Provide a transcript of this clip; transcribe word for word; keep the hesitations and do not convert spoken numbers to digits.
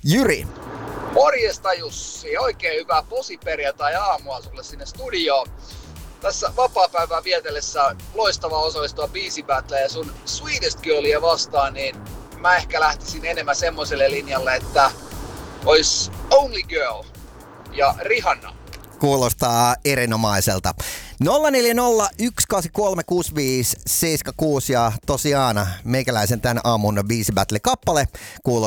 Jyri. Morjesta Jussi, oikein hyvää posiperjantai-aamua sulle sinne studioon. Tässä vapaapäivää vietellessä loistava osallistua Biisi Battleen ja sun Sweetest Girlia vastaan, niin mä ehkä lähtisin enemmän semmoiselle linjalle, että ois Only Girl ja Rihanna. Kuulostaa erinomaiselta. nolla neljä nolla yksi kahdeksan kolme kuusi viisi seitsemän kuusi ja tosiaan meikäläisen tämän aamun Biisi Battle kappale kuulostaa